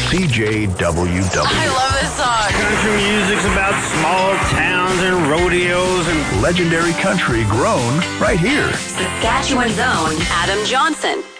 CJWW. I love this song. Country music's about small towns and rodeos and legendary country grown right here. Saskatchewan's own Adam Johnson.